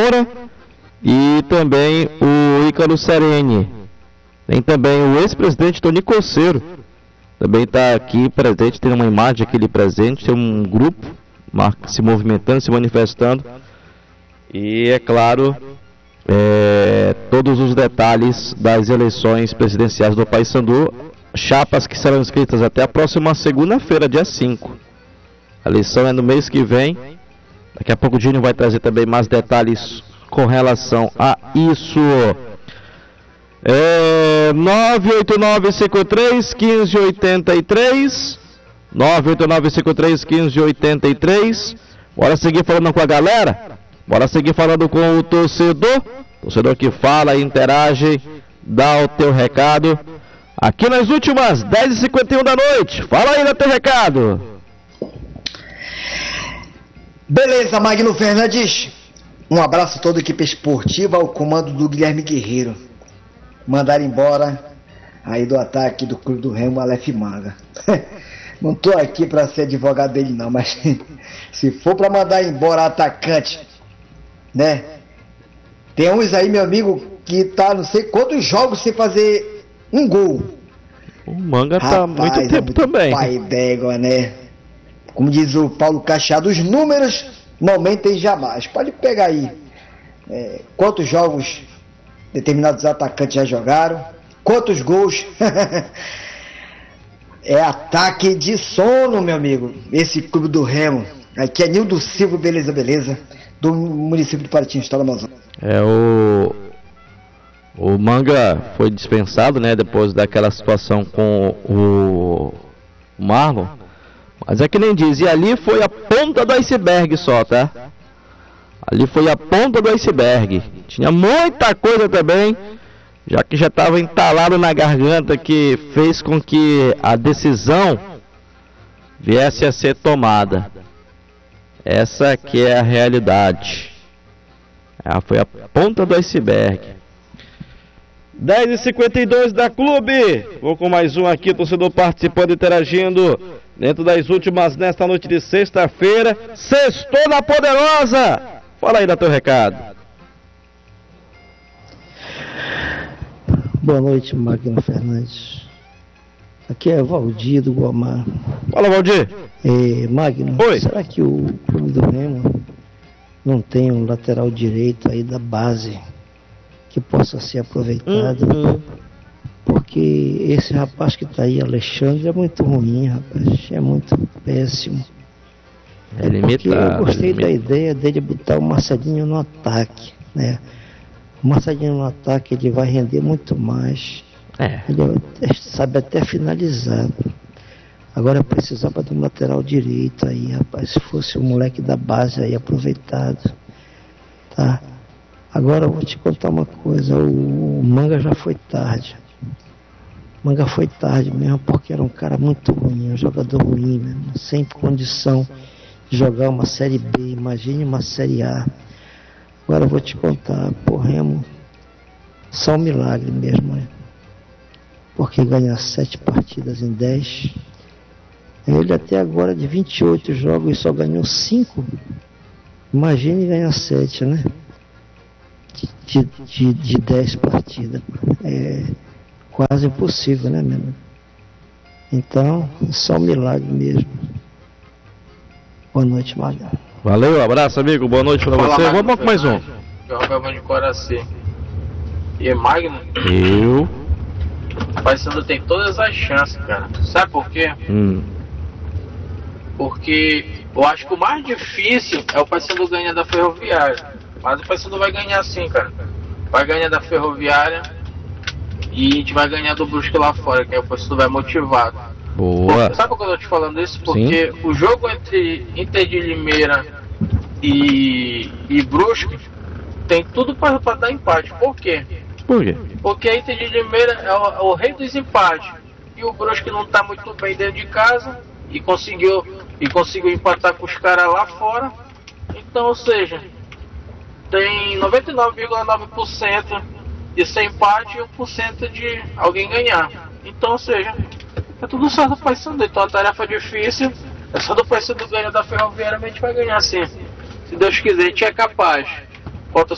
Moura e também o Ícaro Sereni. Tem também o ex-presidente Tony Coceiro, também está aqui presente, tem uma imagem aqui presente, tem um grupo se movimentando, se manifestando. E é claro, todos os detalhes das eleições presidenciais do Paysandu, chapas que serão inscritas até a próxima segunda-feira, dia 5. A eleição é no mês que vem. Daqui a pouco o Dino vai trazer também mais detalhes com relação a isso. 98953-1583 98953-1583. Bora seguir falando com a galera? Bora seguir falando com o torcedor que fala, interage, dá o teu recado aqui nas últimas 10h51 da noite. Fala aí, dá teu recado. Beleza, Magno Fernandes. Um abraço a toda a equipe esportiva, ao comando do Guilherme Guerreiro. Mandar embora aí do ataque do Clube do Remo, Aleph Manga. Não tô aqui para ser advogado dele não, mas se for para mandar embora atacante, né? Tem uns aí, meu amigo, que tá não sei quantos jogos sem fazer um gol. O Manga tá há muito tempo também. Pai d'égua, né? Como diz o Paulo Cachado, os números não mentem jamais. Pode pegar aí quantos jogos determinados atacantes já jogaram, quantos gols. É ataque de sono, meu amigo, esse Clube do Remo. Aqui é Nildo Silva, beleza, do município de Parintins, estado do Amazonas. O Manga foi dispensado, né, depois daquela situação com o Marlon. Mas é que nem diz, e ali foi a ponta do iceberg só, tá? Ali foi a ponta do iceberg. Tinha muita coisa também, já que já estava entalado na garganta, que fez com que a decisão viesse a ser tomada. Essa que é a realidade. Foi a ponta do iceberg. 10h52 da Clube. Vou com mais um aqui, torcedor participando, interagindo. Dentro das últimas, nesta noite de sexta-feira. Sextou na Poderosa. Fala aí, dá teu recado. Boa noite, Magno Fernandes. Aqui é Valdir do Guamá. Fala, Valdir. Magno, oi. Será que o Clube do Remo não tem um lateral direito aí da base que possa ser aproveitado? Porque esse rapaz que tá aí, Alexandre, é muito ruim, rapaz. É muito péssimo. Porque eu gostei da ideia dele botar o Marcelinho no ataque, né? O Marcelinho no ataque, ele vai render muito mais. Ele sabe até finalizar. Agora precisava de um lateral direito aí, rapaz. Se fosse o moleque da base aí aproveitado, tá? Agora eu vou te contar uma coisa. O Manga já foi tarde. Manga foi tarde mesmo, porque era um cara muito ruim, um jogador ruim mesmo, sem condição de jogar uma Série B, imagine uma Série A. Agora eu vou te contar, Remo, só um milagre mesmo, né? Porque ganhar 7 partidas em 10, ele até agora de 28 jogos só ganhou 5, imagine ganhar 7, né? De 10 partidas, é quase impossível, né, mesmo? Então, só um milagre mesmo. Boa noite, Magno. Valeu, abraço, amigo. Boa noite pra você. Vamos com mais um. Rafael de Coraci. E Magno? O Paysandu tem todas as chances, cara. Sabe por quê? Porque eu acho que o mais difícil é o Paysandu ganhar da Ferroviária. Mas o Paysandu vai ganhar sim, cara. Vai ganhar da Ferroviária e a gente vai ganhar do Brusque lá fora, que aí o Paysandu vai motivado. Boa. Sabe por que eu tô te falando isso? Porque o jogo entre Inter de Limeira e Brusque tem tudo para dar empate. Por quê? Porque a Inter de Limeira é o rei dos empates. E o Brusque não tá muito bem dentro de casa e conseguiu empatar com os caras lá fora. Então, ou seja, tem 99,9% de ser empate e 1% de alguém ganhar. Então, ou seja, é tudo só do Paysandu. Então a tarefa é difícil. É só do Paysandu ganhar da Ferroviária, a gente vai ganhar sim. Se Deus quiser, a gente é capaz. Falta